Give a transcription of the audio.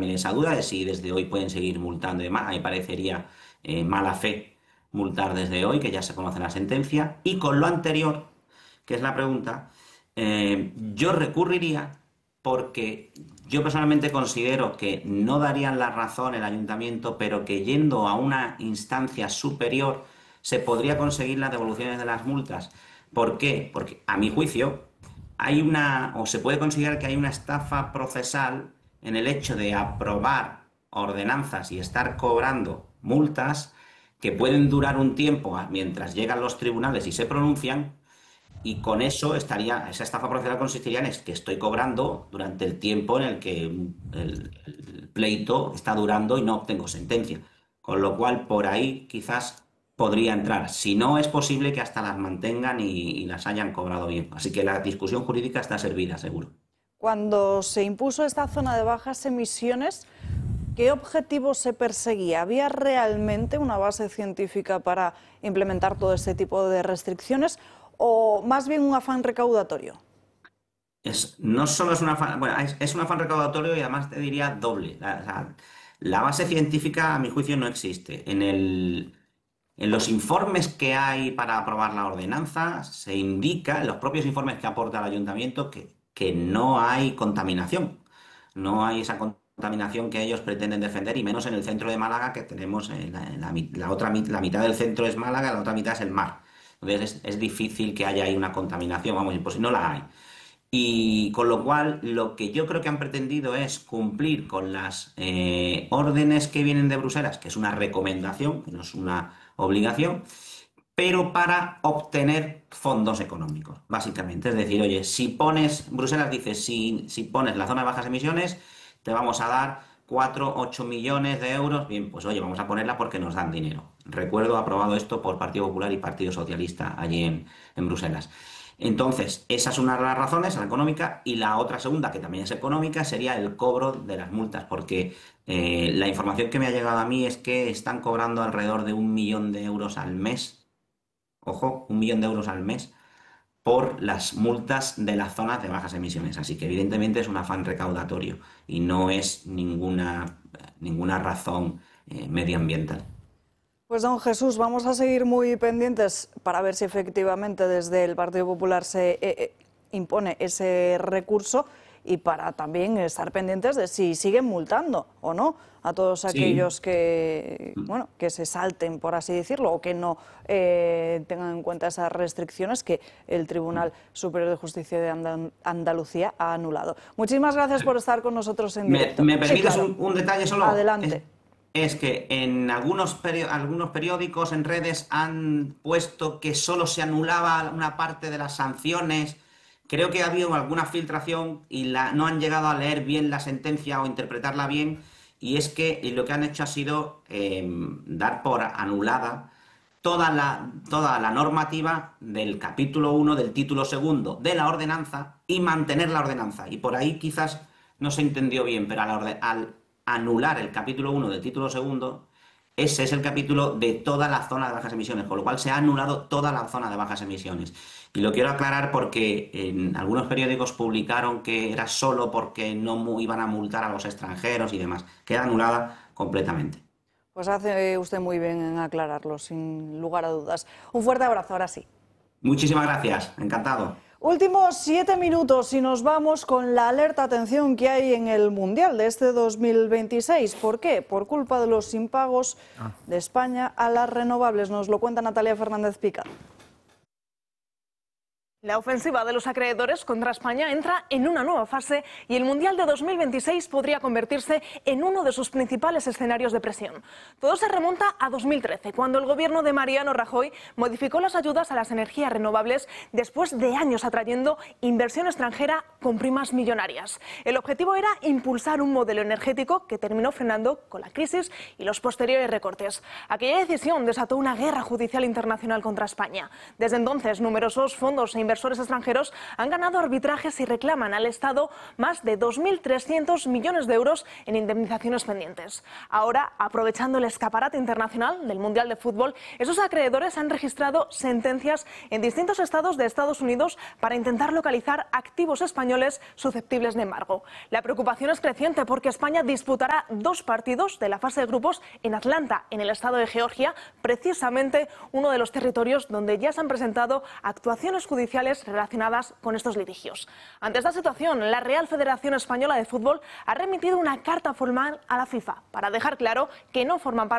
también esa duda de si desde hoy pueden seguir multando y demás. A mí me parecería mala fe multar desde hoy, que ya se conoce la sentencia. Y con lo anterior, que es la pregunta, yo recurriría porque yo personalmente considero que no darían la razón el ayuntamiento, pero que yendo a una instancia superior se podría conseguir las devoluciones de las multas. ¿Por qué? Porque a mi juicio o se puede considerar que hay una estafa procesal en el hecho de aprobar ordenanzas y estar cobrando multas que pueden durar un tiempo mientras llegan los tribunales y se pronuncian, y con eso esa estafa procesal consistiría en que estoy cobrando durante el tiempo en el que el pleito está durando y no obtengo sentencia. Con lo cual, por ahí quizás podría entrar. Si no, es posible que hasta las mantengan y las hayan cobrado bien. Así que la discusión jurídica está servida, seguro. Cuando se impuso esta zona de bajas emisiones, ¿qué objetivo se perseguía? ¿Había realmente una base científica para implementar todo este tipo de restricciones o más bien un afán recaudatorio? No solo es un afán, bueno, es un afán recaudatorio y además te diría doble. La base científica, a mi juicio, no existe. En los informes que hay para aprobar la ordenanza se indica, en los propios informes que aporta el ayuntamiento, que no hay contaminación. No hay esa contaminación que ellos pretenden defender, y menos en el centro de Málaga, que tenemos la mitad del centro es Málaga, la otra mitad es el mar. Entonces es difícil que haya ahí una contaminación, vamos, pues no la hay. Y con lo cual, lo que yo creo que han pretendido es cumplir con las órdenes que vienen de Bruselas, que es una recomendación, que no es una obligación, pero para obtener fondos económicos, básicamente. Es decir, oye, Bruselas dice, si pones la zona de bajas emisiones, te vamos a dar 4, 8 millones de euros. Bien, pues oye, vamos a ponerla porque nos dan dinero. Recuerdo aprobado esto por Partido Popular y Partido Socialista allí en Bruselas. Entonces, esa es una de las razones, la económica, y la otra segunda, que también es económica, sería el cobro de las multas, porque la información que me ha llegado a mí es que están cobrando alrededor de 1 millón de euros al mes, ojo, 1 millón de euros al mes, por las multas de las zonas de bajas emisiones. Así que evidentemente es un afán recaudatorio y no es ninguna razón medioambiental. Pues don Jesús, vamos a seguir muy pendientes para ver si efectivamente desde el Partido Popular se impone ese recurso y para también estar pendientes de si siguen multando o no a todos aquellos que se salten, por así decirlo, o que no tengan en cuenta esas restricciones que el Tribunal Superior de Justicia de Andalucía ha anulado. Muchísimas gracias por estar con nosotros en directo. ¿Me permites un detalle solo? Adelante. Es que en algunos periódicos, en redes, han puesto que solo se anulaba una parte de las sanciones. Creo que ha habido alguna filtración y no han llegado a leer bien la sentencia o interpretarla bien, y es que lo que han hecho ha sido dar por anulada toda la normativa del capítulo 1 del título 2 de la ordenanza y mantener la ordenanza. Y por ahí quizás no se entendió bien, pero al anular el capítulo 1 del título 2, ese es el capítulo de toda la zona de bajas emisiones, con lo cual se ha anulado toda la zona de bajas emisiones. Y lo quiero aclarar porque en algunos periódicos publicaron que era solo porque no iban a multar a los extranjeros y demás. Queda anulada completamente. Pues hace usted muy bien en aclararlo, sin lugar a dudas. Un fuerte abrazo, ahora sí. Muchísimas gracias, encantado. Últimos 7 minutos y nos vamos con la alerta atención que hay en el Mundial de este 2026. ¿Por qué? Por culpa de los impagos de España a las renovables. Nos lo cuenta Natalia Fernández Pica. La ofensiva de los acreedores contra España entra en una nueva fase y el Mundial de 2026 podría convertirse en uno de sus principales escenarios de presión. Todo se remonta a 2013, cuando el gobierno de Mariano Rajoy modificó las ayudas a las energías renovables después de años atrayendo inversión extranjera con primas millonarias. El objetivo era impulsar un modelo energético que terminó frenando con la crisis y los posteriores recortes. Aquella decisión desató una guerra judicial internacional contra España. Desde entonces, numerosos fondos e inversores inversores extranjeros han ganado arbitrajes y reclaman al Estado más de 2.300 millones de euros en indemnizaciones pendientes. Ahora, aprovechando el escaparate internacional del Mundial de Fútbol, esos acreedores han registrado sentencias en distintos estados de Estados Unidos para intentar localizar activos españoles susceptibles de embargo. La preocupación es creciente porque España disputará 2 partidos de la fase de grupos en Atlanta, en el estado de Georgia, precisamente uno de los territorios donde ya se han presentado actuaciones judiciales relacionadas con estos litigios. Ante esta situación, la Real Federación Española de Fútbol ha remitido una carta formal a la FIFA para dejar claro que no forman parte